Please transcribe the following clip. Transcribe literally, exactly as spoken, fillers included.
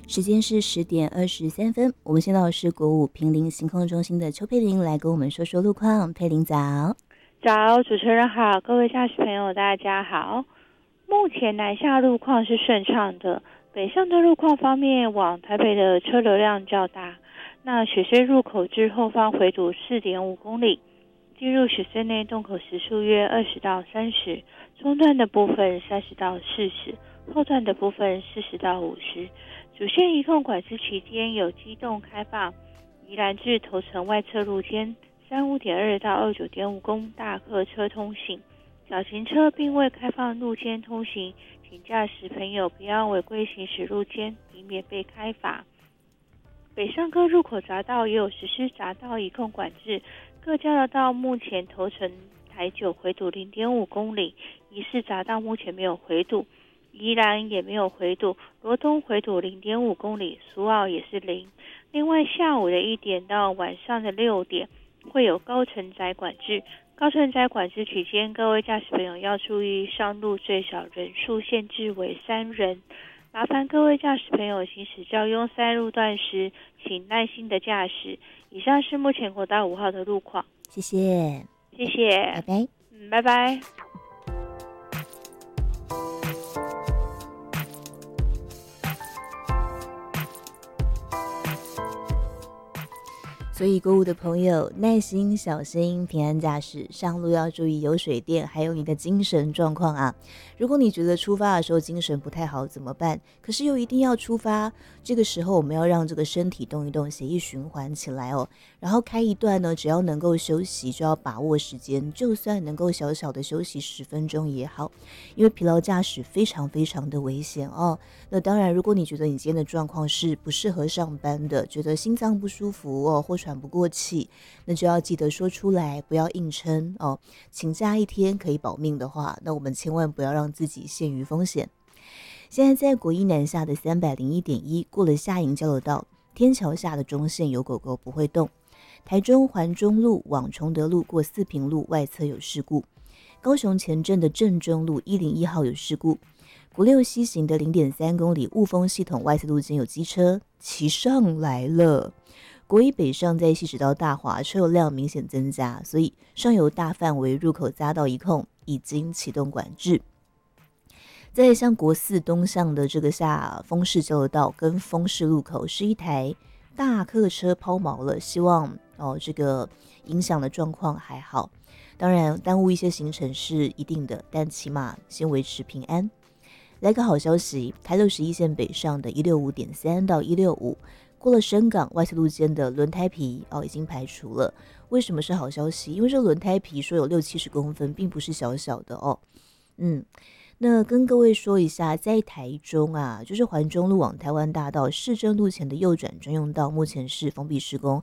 时间是十点二十三分，我们现在是国五平林行控中心的邱佩玲来跟我们说说路况。佩玲早。 早，主持人好，各位驾驶朋友大家好。目前南下路况是顺畅的，北上的路况方面，往台北的车流量较大。那雪隧入口至后方回堵 四点五 公里，进入雪隧内洞口时速约二十到三十，中段的部分三十到四十，后段的部分四十到五十。主线移控管制期间有机动开放，宜兰至头城外侧路间 三十五点二 到 二十九点五 公大客车通行，小型车并未开放路肩通行，请驾驶朋友不要违规行驶路肩，以免被开罚。北上各入口匝道也有实施匝道移控管制，各交流道目前头城台九回堵 零点五 公里，宜市匝道目前没有回堵，宜兰也没有回堵，罗东回堵 零点五 公里，苏澳也是零。另外下午的一点到晚上的六点会有高承载管制，高承载管制期间，各位驾驶朋友要注意上路最少人数限制为三人。麻烦各位驾驶朋友行驶较拥塞路段时，请耐心的驾驶。以上是目前国道五号的路况。 谢谢， 谢谢， 拜拜。 嗯，拜拜。 所以购物的朋友耐心小心平安驾驶，上路要注意有水电还有你的精神状况啊。如果你觉得出发的时候精神不太好怎么办？可是又一定要出发，这个时候我们要让这个身体动一动，血液循环起来哦。然后开一段呢，只要能够休息就要把握时间，就算能够小小的休息十分钟也好，因为疲劳驾驶非常非常的危险哦。那当然如果你觉得你今天的状况是不适合上班的，觉得心脏不舒服哦，或喘不过气，那就要记得说出来，不要硬撑哦。请假一天可以保命的话，那我们千万不要让自己陷于风险。现在在国一南下的 三百零一点一 过了下营交流道，天桥下的中线有狗狗不会动。台中环中路往崇德路过四平路外侧有事故，高雄前镇的正中路一零一号有事故，国六西行的 零点三公里雾峰系统外侧路间有机车骑上来了。国一北上在西石到大华车流量明显增加，所以上游大范围入口匝道一控已经启动管制。在像国四东向的这个下丰市交流道跟丰市路口是一台大客车抛锚了，希望哦这个影响的状况还好，当然耽误一些行程是一定的，但起码先维持平安。来个好消息，台六十一线北上的 一六五点三 到一六五过了深港外侧路间的轮胎皮哦已经排除了。为什么是好消息？因为这轮胎皮说有六七十公分，并不是小小的哦。嗯，那跟各位说一下，在台中啊，就是环中路往台湾大道市政路前的右转专用道，目前是封闭施工，